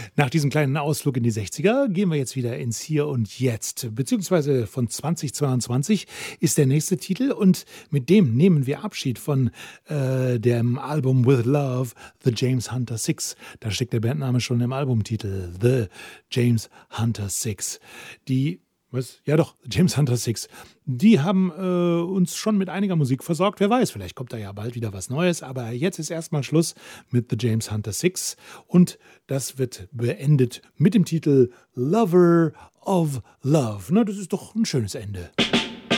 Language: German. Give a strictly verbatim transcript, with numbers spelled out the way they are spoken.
Nach diesem kleinen Ausflug in die sechziger gehen wir jetzt wieder ins Hier und Jetzt. Beziehungsweise von zweitausendzweiundzwanzig ist der nächste Titel und mit dem nehmen wir Abschied von äh, dem Album With Love, The James Hunter Six. Da steckt der Bandname schon im Albumtitel, The James Hunter Six. Die Was? Ja doch, James Hunter Six. Die haben äh, uns schon mit einiger Musik versorgt. Wer weiß, vielleicht kommt da ja bald wieder was Neues. Aber jetzt ist erstmal Schluss mit The James Hunter Six. Und das wird beendet mit dem Titel Lover of Love. Na, das ist doch ein schönes Ende.